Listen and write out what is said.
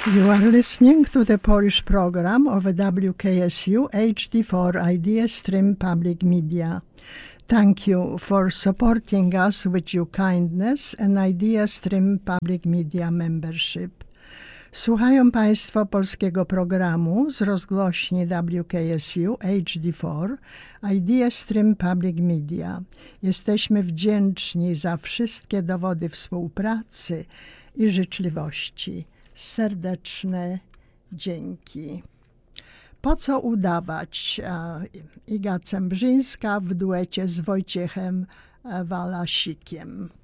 You are listening to the Polish program of WKSU HD4 Idea Stream Public Media. Thank you for supporting us with your kindness and Idea Stream Public Media membership. Słuchają Państwo polskiego programu z rozgłośni WKSU HD4 Idea Stream Public Media. Jesteśmy wdzięczni za wszystkie dowody współpracy i życzliwości. Serdeczne dzięki. Po co udawać? Iga Cembrzyńska w duecie z Wojciechem Walasikiem.